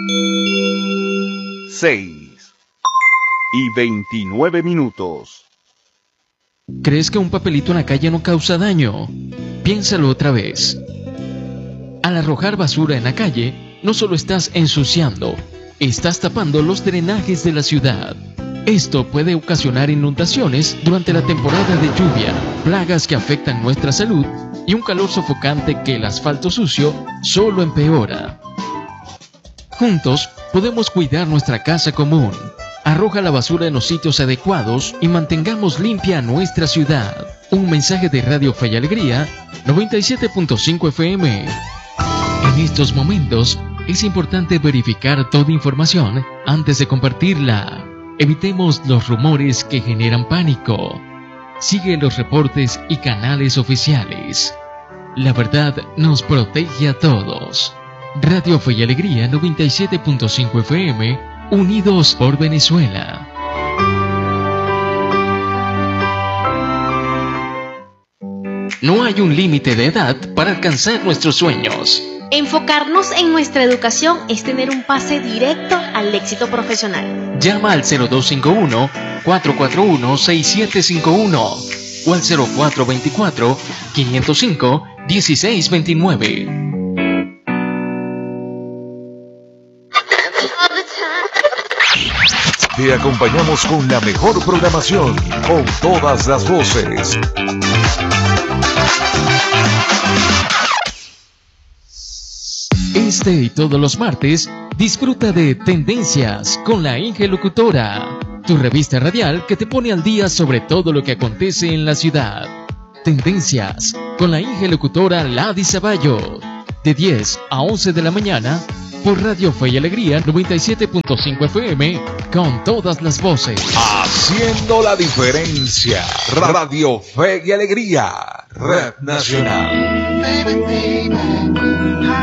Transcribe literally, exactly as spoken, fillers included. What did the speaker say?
seis y veintinueve minutos. ¿Crees que un papelito en la calle no causa daño? Piénsalo otra vez. Al arrojar basura en la calle, no solo estás ensuciando, estás tapando los drenajes de la ciudad. Esto puede ocasionar inundaciones durante la temporada de lluvia, plagas que afectan nuestra salud y un calor sofocante que el asfalto sucio solo empeora. Juntos podemos cuidar nuestra casa común. Arroja la basura en los sitios adecuados y mantengamos limpia nuestra ciudad. Un mensaje de Radio Fe y Alegría, noventa y siete punto cinco F M. En estos momentos es importante verificar toda información antes de compartirla. Evitemos los rumores que generan pánico. Sigue los reportes y canales oficiales. La verdad nos protege a todos. Radio Fe y Alegría noventa y siete punto cinco F M, unidos por Venezuela. No hay un límite de edad para alcanzar nuestros sueños. Enfocarnos en nuestra educación es tener un pase directo al éxito profesional. Llama al cero dos cinco uno, cuatro cuatro uno, seis siete cinco uno o al cero cuatro dos cuatro, cinco cero cinco, uno seis dos nueve. Te acompañamos con la mejor programación, con todas las voces. Este y todos los martes, disfruta de Tendencias con la Inge Locutora, tu revista radial que te pone al día sobre todo lo que acontece en la ciudad. Tendencias con la Inge Locutora Ladi Zavallo, de diez a once de la mañana, por Radio Fe y Alegría noventa y siete punto cinco F M, con todas las voces. Haciendo la diferencia. Radio Fe y Alegría, Red Nacional. Baby, baby.